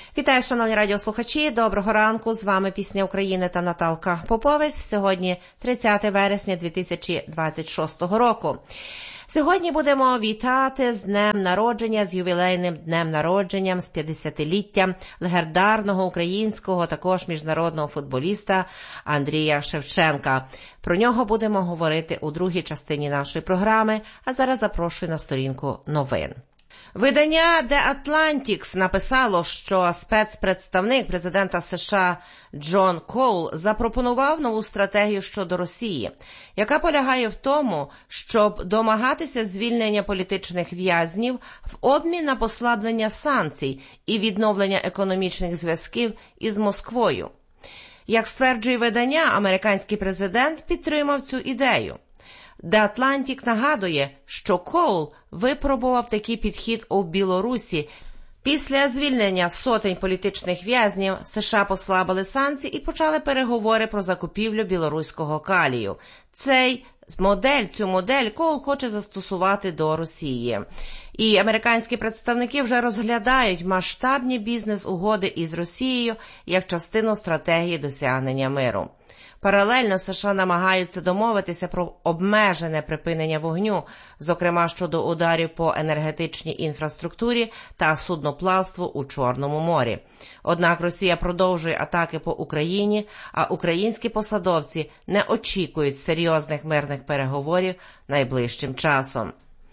Вітаю, шановні радіослухачі, доброго ранку, з вами Пісня України та Наталка Поповець. Сьогодні 30 вересня 2026 року. Сьогодні будемо вітати з днем народження, з ювілейним днем народження, з 50-літтям легендарного українського, також міжнародного футболіста Андрія Шевченка. Про нього будемо говорити у другій частині нашої програми, а зараз запрошую на сторінку новин. Видання The Atlantic написало, що спецпредставник президента США Джон Коул запропонував нову стратегію щодо Росії, яка полягає в тому, щоб домагатися звільнення політичних в'язнів в обмін на послаблення санкцій і відновлення економічних зв'язків із Москвою. Як стверджує видання, американський президент підтримав цю ідею. The Atlantic нагадує, що Коул випробував такий підхід у Білорусі. Після звільнення сотень політичних в'язнів США послабили санкції і почали переговори про закупівлю білоруського калію. Цю модель Коул хоче застосувати до Росії. І американські представники вже розглядають масштабні бізнес-угоди із Росією як частину стратегії досягнення миру. Паралельно США намагаються домовитися про обмежене припинення вогню, зокрема щодо ударів по енергетичній інфраструктурі та судноплавству у Чорному морі. Однак Росія продовжує атаки по Україні, а українські посадовці не очікують серйозних мирних переговорів найближчим часом.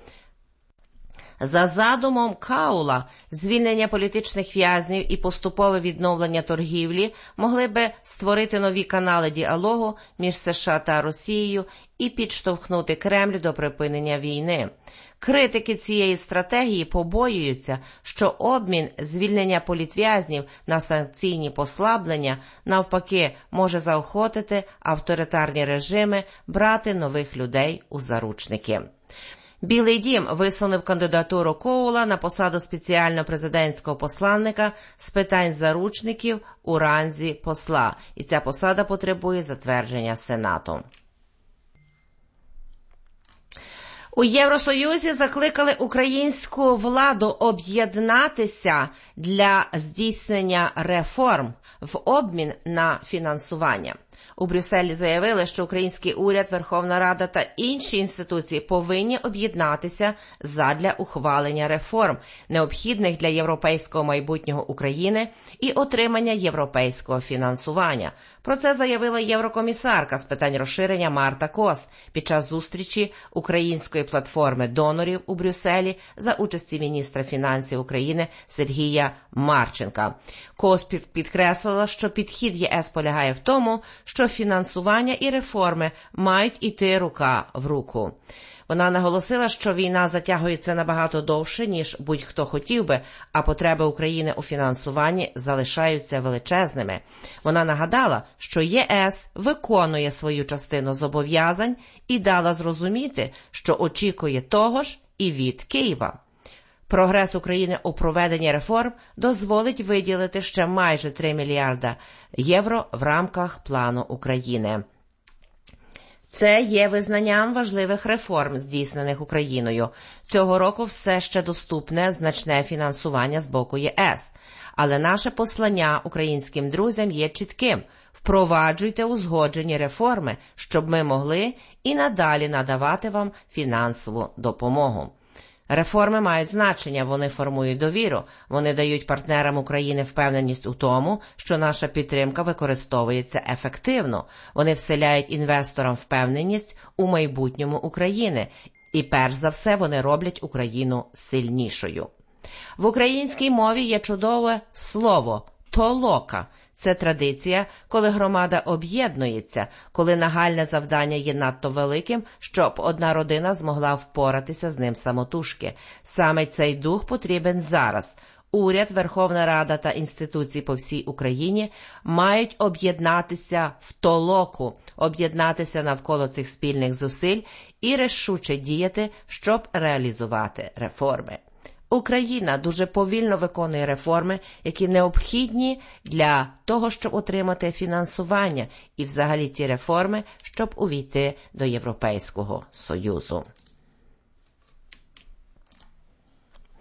За задумом Каула, звільнення політичних в'язнів і поступове відновлення торгівлі могли би створити нові канали діалогу між США та Росією і підштовхнути Кремль до припинення війни. Критики цієї стратегії побоюються, що обмін звільнення політв'язнів на санкційні послаблення навпаки може заохотити авторитарні режими брати нових людей у заручники. Білий дім висунув кандидатуру Коула на посаду спеціального президентського посланника з питань заручників у ранзі посла, і ця посада потребує затвердження Сенату. У Євросоюзі закликали українську владу об'єднатися для здійснення реформ в обмін на фінансування. У Брюсселі заявили, що український уряд, Верховна Рада та інші інституції повинні об'єднатися задля ухвалення реформ, необхідних для європейського майбутнього України і отримання європейського фінансування. Про це заявила єврокомісарка з питань розширення Марта Кос під час зустрічі української платформи донорів у Брюсселі за участі міністра фінансів України Сергія Марченка. Кос підкреслила, що підхід ЄС полягає в тому, що фінансування і реформи мають іти рука в руку. Вона наголосила, що війна затягується набагато довше, ніж будь-хто хотів би, а потреби України у фінансуванні залишаються величезними. Вона нагадала, що ЄС виконує свою частину зобов'язань і дала зрозуміти, що очікує того ж і від Києва. Прогрес України у проведенні реформ дозволить виділити ще майже 3 мільярда євро в рамках плану України. Це є визнанням важливих реформ, здійснених Україною. Цього року все ще доступне значне фінансування з боку ЄС. Але наше послання українським друзям є чітким. Впроваджуйте узгоджені реформи, щоб ми могли і надалі надавати вам фінансову допомогу. Реформи мають значення, вони формують довіру, вони дають партнерам України впевненість у тому, що наша підтримка використовується ефективно, вони вселяють інвесторам впевненість у майбутньому України і перш за все вони роблять Україну сильнішою. В українській мові є чудове слово «толока». Це традиція, коли громада об'єднується, коли нагальне завдання є надто великим, щоб одна родина змогла впоратися з ним самотужки. Саме цей дух потрібен зараз. Уряд, Верховна Рада та інституції по всій Україні мають об'єднатися в толоку, об'єднатися навколо цих спільних зусиль і рішуче діяти, щоб реалізувати реформи. Україна дуже повільно виконує реформи, які необхідні для того, щоб отримати фінансування, і взагалі ті реформи, щоб увійти до Європейського Союзу.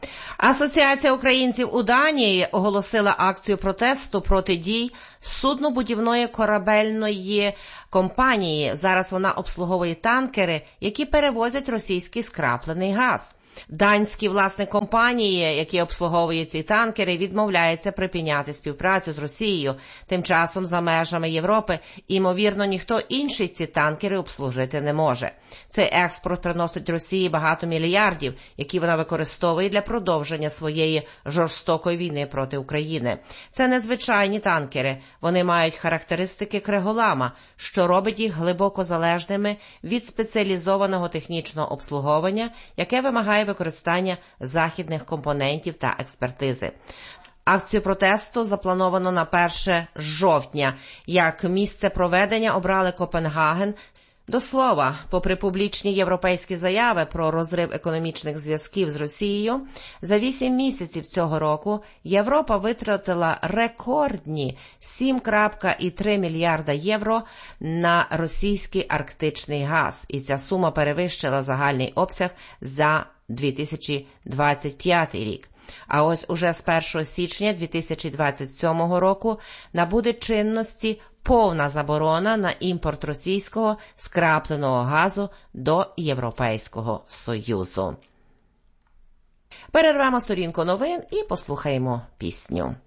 Асоціація українців у Данії оголосила акцію протесту проти дій суднобудівної корабельної компанії. Зараз вона обслуговує танкери, які перевозять російський скраплений газ. Данські власник компанії, які обслуговують ці танкери, відмовляються припиняти співпрацю з Росією. Тим часом за межами Європи, ймовірно, ніхто інший ці танкери обслужити не може. Цей експорт приносить Росії багато мільярдів, які вона використовує для продовження своєї жорстокої війни проти України. Це незвичайні танкери. Вони мають характеристики криголама, що робить їх глибоко залежними від спеціалізованого технічного обслуговування, яке вимагає використання західних компонентів та експертизи. Акцію протесту заплановано на 1 жовтня. Як місце проведення обрали Копенгаген. До слова, попри публічні європейські заяви про розрив економічних зв'язків з Росією, за 8 місяців цього року Європа витратила рекордні 7,3 мільярда євро на російський арктичний газ. І ця сума перевищила загальний обсяг за 2025 рік. А ось уже з 1 січня 2027 року набуде чинності повна заборона на імпорт російського скрапленого газу до Європейського Союзу. Перервемо сторінку новин і послухаємо пісню.